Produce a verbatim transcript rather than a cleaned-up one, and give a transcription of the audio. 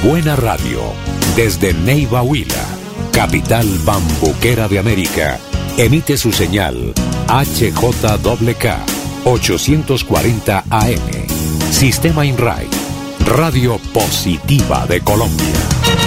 buena radio, desde Neiva Huila, capital bambuquera de América, emite su señal H J K K ochocientos cuarenta A M, Sistema INRAI, Radio Positiva de Colombia.